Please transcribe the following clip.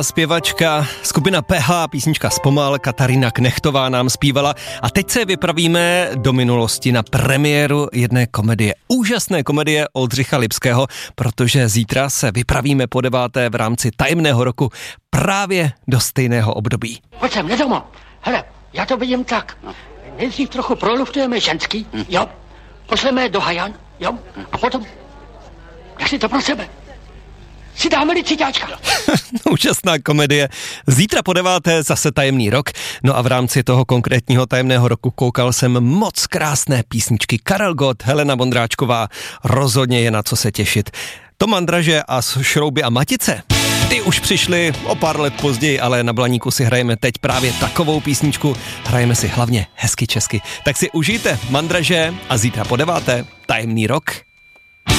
Zpěvačka, skupina PH, písnička Zpomal, Katarina Knechtová nám zpívala a teď se vypravíme do minulosti na premiéru jedné komedie. Úžasné komedie Oldřicha Lipského, protože zítra se vypravíme po 9. v rámci tajemného roku právě do stejného období. Pojď sem, nedoma. Hele, já to vidím tak. Nejdřív trochu proluftujeme ženský, jo? Pošleme je do Hajan, jo? A potom, jak si to pro sebe? Si dáme liciťáčka. Úžasná komedie. Zítra po 9. zase tajemný rok. No a v rámci toho konkrétního tajemného roku koukal jsem moc krásné písničky. Karel Gott, Helena Vondráčková, rozhodně je na co se těšit. Tom Andraže a Šrouby a Matice, ty už přišli o pár let později, ale na Blaníku si hrajeme teď právě takovou písničku. Hrajeme si hlavně hezky česky. Tak si užijte Mandraže a zítra po 9. tajemný rok.